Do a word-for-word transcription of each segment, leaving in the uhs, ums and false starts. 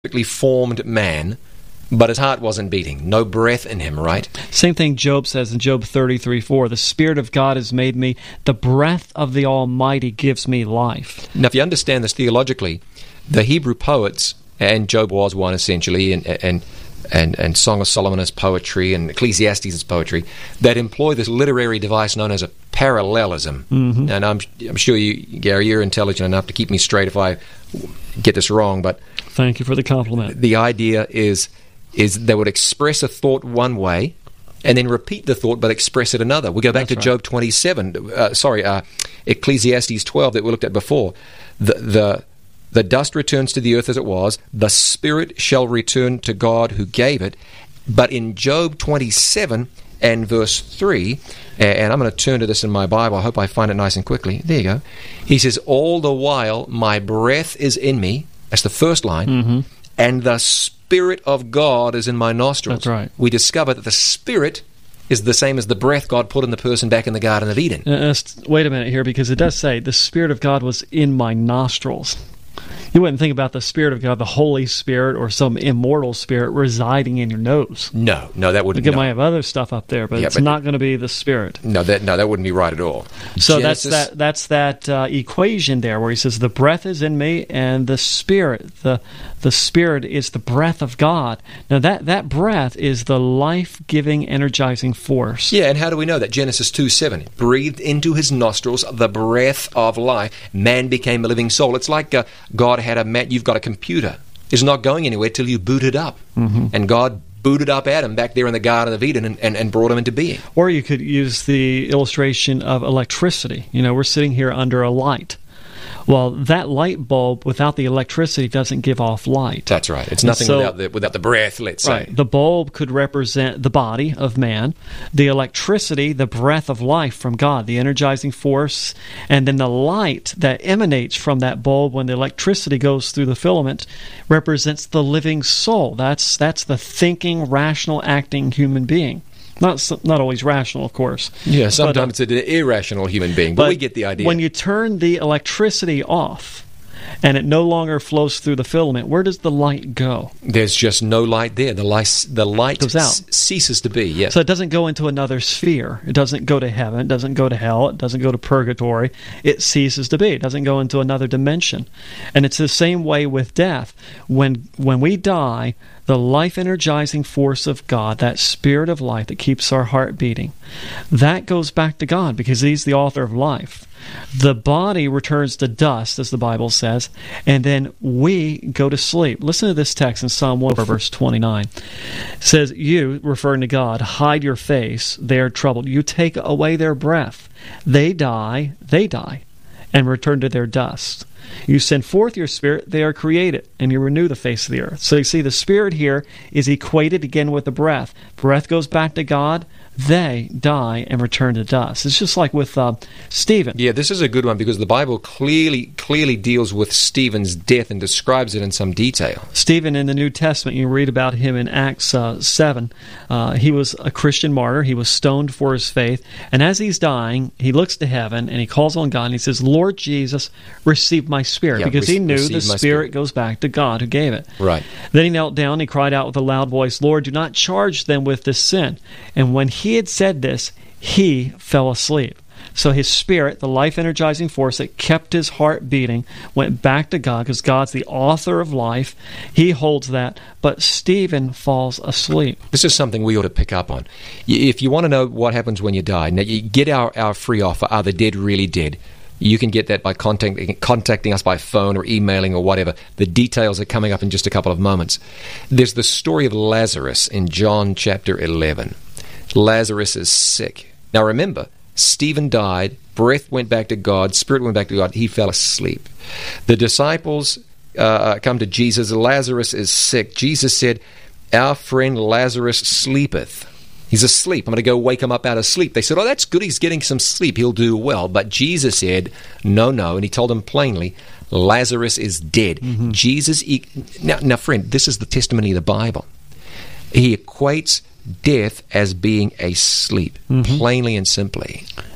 perfectly formed man, but his heart wasn't beating. No breath in him, right? Same thing Job says in Job thirty-three four. The Spirit of God has made me. The breath of the Almighty gives me life. Now, if you understand this theologically, the Hebrew poets, and Job was one essentially, and and and, and Song of Solomon is poetry, and Ecclesiastes is poetry, that employ this literary device known as a parallelism. Mm-hmm. And I'm, I'm sure you, Gary, you're intelligent enough to keep me straight if I get this wrong, but... Thank you for the compliment. The idea is... is they would express a thought one way and then repeat the thought but express it another. We go back That's to right. Job twenty-seven, uh, sorry, uh, Ecclesiastes twelve that we looked at before. The, the the dust returns to the earth as it was, the spirit shall return to God who gave it. But in Job twenty-seven and verse three, and I'm going to turn to this in my Bible, I hope I find it nice and quickly. There you go. He says, all the while my breath is in me, that's the first line, mm-hmm. and the Spirit of God is in my nostrils. That's right. We discover that the Spirit is the same as the breath God put in the person back in the Garden of Eden. Uh, wait a minute here, because it does say, the Spirit of God was in my nostrils. You wouldn't think about the Spirit of God, the Holy Spirit, or some immortal spirit residing in your nose. No, no, that wouldn't. It no. might have other stuff up there, but yeah, it's but not going to be the Spirit. No, that no, that wouldn't be right at all. So Genesis, that's that. That's that uh, equation there, where he says, "The breath is in me, and the Spirit, the the Spirit is the breath of God." Now that that breath is the life-giving, energizing force. Yeah, and how do we know that? Genesis two seven, breathed into his nostrils the breath of life. Man became a living soul. It's like uh, God had a man. You've got a computer. It's not going anywhere till you boot it up. Mm-hmm. And God booted up Adam back there in the Garden of Eden and, and, and brought him into being. Or you could use the illustration of electricity. You know, we're sitting here under a light. Well, that light bulb, without the electricity, doesn't give off light. That's right. It's nothing so, without the without the breath, let's say. Right. The bulb could represent the body of man, the electricity, the breath of life from God, the energizing force, and then the light that emanates from that bulb when the electricity goes through the filament represents the living soul. That's that's the thinking, rational, acting human being. Not not always rational, of course. Yeah, sometimes but, uh, it's an irrational human being, but, but we get the idea. When you turn the electricity off and it no longer flows through the filament, where does the light go? There's just no light there. The light, the light goes out. C- ceases to be, yes. So it doesn't go into another sphere. It doesn't go to heaven. It doesn't go to hell. It doesn't go to purgatory. It ceases to be. It doesn't go into another dimension. And it's the same way with death. When when we die, the life-energizing force of God, that Spirit of life that keeps our heart beating, that goes back to God because He's the author of life. The body returns to dust, as the Bible says, and then we go to sleep. Listen to this text in Psalm one, verse twenty-nine. It says, you, referring to God, hide your face, they are troubled. You take away their breath. They die, they die, and return to their dust. You send forth your Spirit, they are created, and you renew the face of the earth. So you see, the Spirit here is equated again with the breath. Breath goes back to God, they die and return to dust. It's just like with uh, Stephen. Yeah, this is a good one because the Bible clearly clearly deals with Stephen's death and describes it in some detail. Stephen in the New Testament, you read about him in Acts uh, seven. Uh, he was a Christian martyr. He was stoned for his faith. And as he's dying, he looks to heaven and he calls on God and he says, Lord Jesus, receive my spirit. Yeah, re- because he knew the spirit, spirit goes back to God who gave it. Right. Then he knelt down and he cried out with a loud voice, Lord, do not charge them with this sin. And when he had said this, he fell asleep. So his spirit, the life-energizing force that kept his heart beating, went back to God because God's the author of life. He holds that. But Stephen falls asleep. This is something we ought to pick up on. If you want to know what happens when you die, now you get our, our free offer, Are the Dead Really Dead? You can get that by contacting, contacting us by phone or emailing or whatever. The details are coming up in just a couple of moments. There's the story of Lazarus in John chapter eleven. Lazarus is sick. Now remember, Stephen died, breath went back to God, spirit went back to God, he fell asleep. The disciples uh, come to Jesus, Lazarus is sick. Jesus said, our friend Lazarus sleepeth. He's asleep. I'm going to go wake him up out of sleep. They said, oh, that's good. He's getting some sleep. He'll do well. But Jesus said, no, no. And he told them plainly, Lazarus is dead. Mm-hmm. Jesus, e- now, now, friend, this is the testimony of the Bible. He equates death as being a sleep, mm-hmm. plainly and simply.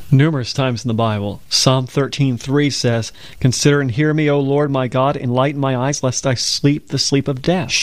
Numerous times in the Bible, Psalm thirteen three says, "Consider and hear me, O Lord my God, enlighten my eyes, lest I sleep the sleep of death."